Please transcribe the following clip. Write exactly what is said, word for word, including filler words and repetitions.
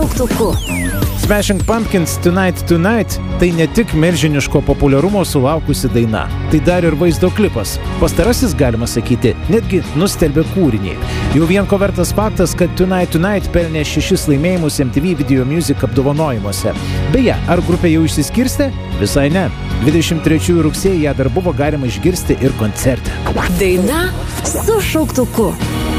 Smashing Pumpkins Tonight Tonight tai ne tik milžiniško populiarumo sulaukusi daina, tai dar ir vaizdo klipas. Pastarasis, galima sakyti, netgi nustelbė kūrinį. Jau vien ko vertas faktas, kad Tonight Tonight pelnė šešis laimėjimus M T V Video Music apdovanojimuose. Beje, ar grupė jau išsiskirstė? Visai ne. dvidešimt trečiųjų rugsėjį ją dar buvo galima išgirsti ir koncerte. Daina su šauktuku.